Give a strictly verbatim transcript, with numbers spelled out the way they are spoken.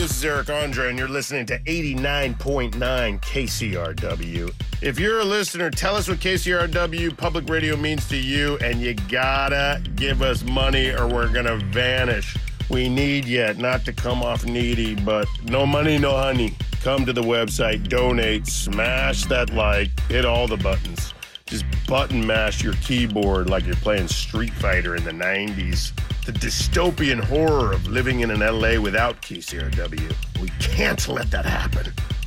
this is Eric Andre, and you're listening to eighty-nine point nine K C R W. If you're a listener, tell us what K C R W public radio means to you, and you gotta give us money or we're gonna vanish. We need you, not to come off needy, but no money, no honey. Come to the website, donate, smash that like, hit all the buttons. Just button mash your keyboard like you're playing Street Fighter in the nineties. The dystopian horror of living in an L A without K C R W. We can't let that happen.